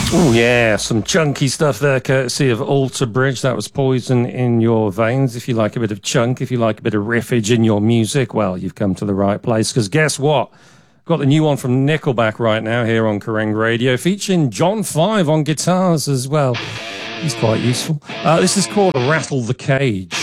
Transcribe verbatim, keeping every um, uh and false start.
Oh, yeah, some chunky stuff there, courtesy of Alter Bridge. That was Poison in Your Veins. If you like a bit of chunk, if you like a bit of riffage in your music, well, you've come to the right place, because guess what? Got the new one from Nickelback right now here on Kerrang Radio, featuring John Five on guitars as well. He's quite useful. Uh, this is called Rattle the Cage.